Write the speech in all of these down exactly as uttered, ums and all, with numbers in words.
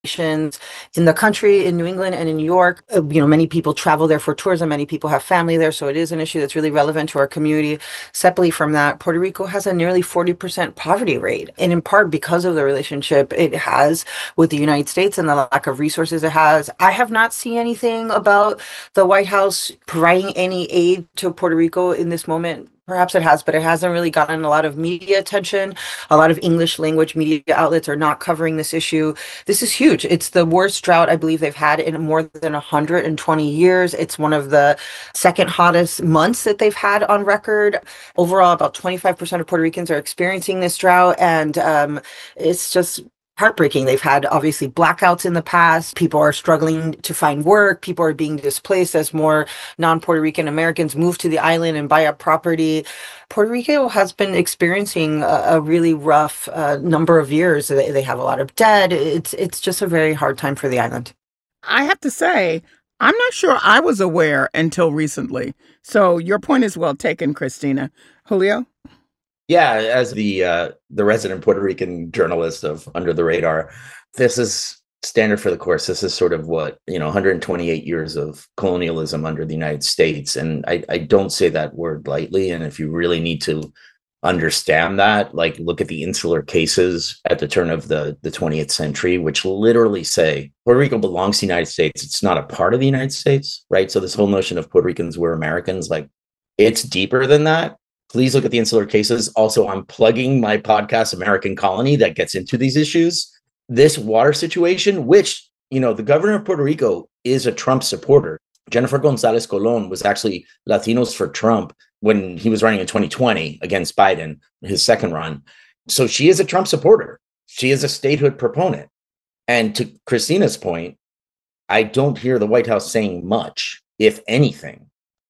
in the country, in New England and in New York. Uh, you know, many people travel there for tourism. Many people have family there. So it is an issue that's really relevant to our community. Separately from that, Puerto Rico has a nearly forty percent poverty rate. And in part because of the relationship it has with the United States and the lack of resources it has. I have not seen anything about the White House providing any aid to Puerto Rico in this moment. Perhaps it has, but it hasn't really gotten a lot of media attention. A lot of English language media outlets are not covering this issue. This is huge. It's the worst drought I believe they've had in more than one hundred twenty years. It's one of the second hottest months that they've had on record. Overall, about twenty-five percent of Puerto Ricans are experiencing this drought, and um, it's just heartbreaking. They've had obviously blackouts in the past. People are struggling to find work. People are being displaced as more non-Puerto Rican Americans move to the island and buy up property. Puerto Rico has been experiencing a, a really rough uh, number of years. They, they have a lot of debt. It's it's just a very hard time for the island. I have to say, I'm not sure I was aware until recently. So your point is well taken, Christina. Julio? Yeah, as the uh, the resident Puerto Rican journalist of Under the Radar, this is standard for the course. This is sort of what, you know, one hundred twenty-eight years of colonialism under the United States. And I, I don't say that word lightly. And if you really need to understand that, like, look at the insular cases at the turn of the, the twentieth century, which literally say Puerto Rico belongs to the United States. It's not a part of the United States, right? So this whole notion of Puerto Ricans were Americans, like, it's deeper than that. Please look at the insular cases. Also, I'm plugging my podcast, American Colony, that gets into these issues. This water situation, which, you know, the governor of Puerto Rico is a Trump supporter. Jennifer Gonzalez Colon was actually Latinos for Trump when he was running in twenty twenty against Biden, his second run. So she is a Trump supporter. She is a statehood proponent. And to Christina's point, I don't hear the White House saying much, if anything.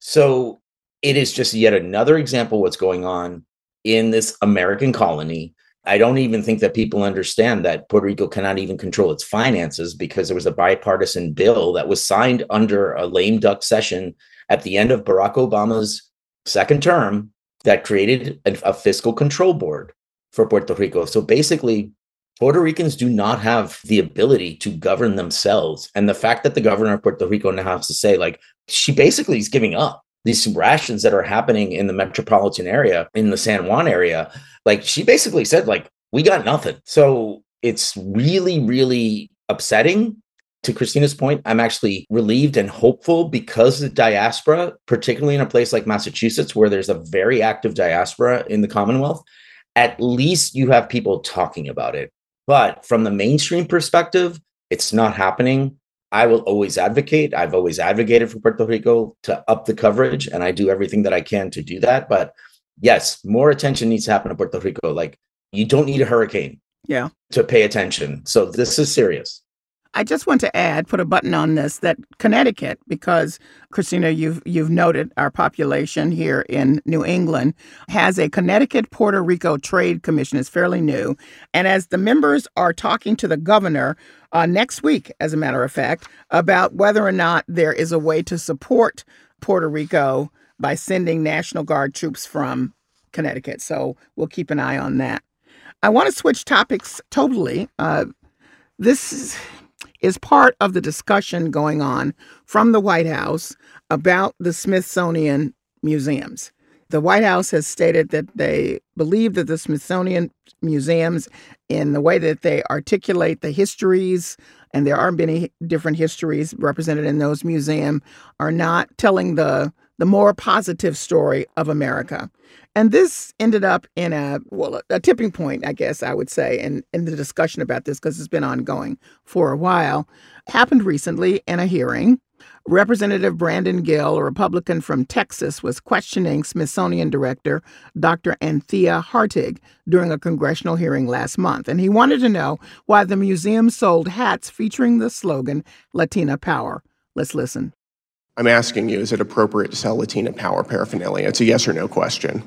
So it is just yet another example of what's going on in this American colony. I don't even think that people understand that Puerto Rico cannot even control its finances because there was a bipartisan bill that was signed under a lame duck session at the end of Barack Obama's second term that created a, a fiscal control board for Puerto Rico. So basically, Puerto Ricans do not have the ability to govern themselves. And the fact that the governor of Puerto Rico now has to say, like, she basically is giving up these rations that are happening in the metropolitan area, in the San Juan area. Like, she basically said, like, we got nothing. So it's really, really upsetting. To Christina's point, I'm actually relieved and hopeful because the diaspora, particularly in a place like Massachusetts, where there's a very active diaspora in the Commonwealth, at least you have people talking about it. But from the mainstream perspective, it's not happening. I will always advocate. I've always advocated for Puerto Rico to up the coverage, and I do everything that I can to do that. But yes, more attention needs to happen to Puerto Rico. Like, you don't need a hurricane yeah. to pay attention. So this is serious. I just want to add, put a button on this, that Connecticut, because Christina, you've you've noted our population here in New England, has a Connecticut Puerto Rico Trade Commission. It's fairly new. And as the members are talking to the governor uh, next week, as a matter of fact, about whether or not there is a way to support Puerto Rico by sending National Guard troops from Connecticut. So we'll keep an eye on that. I want to switch topics totally. Uh, this is... is part of the discussion going on from the White House about the Smithsonian museums. The White House has stated that they believe that the Smithsonian museums, in the way that they articulate the histories, and there are many different histories represented in those museums, are not telling the the more positive story of America. And this ended up in a, well, a tipping point, I guess I would say, in, in the discussion about this, because it's been ongoing for a while. Happened recently in a hearing. Representative Brandon Gill, a Republican from Texas, was questioning Smithsonian Director Doctor Anthea Hartig during a congressional hearing last month. And he wanted to know why the museum sold hats featuring the slogan, Latina Power. Let's listen. I'm asking you, is it appropriate to sell Latina Power paraphernalia? It's a yes or no question.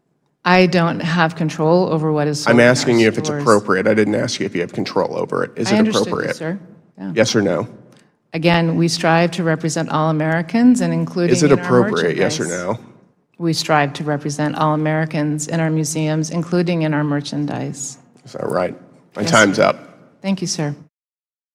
I don't have control over what is sold. I'm asking you if stores. it's appropriate. I didn't ask you if you have control over it. Is I it appropriate? You, sir. Yeah. Yes or no? Again, we strive to represent all Americans, and including Is it in our appropriate, yes or merchandise. no? We strive to represent all Americans in our museums, including in our merchandise. Is that right? My Yes, time's sir. up. Thank you, sir.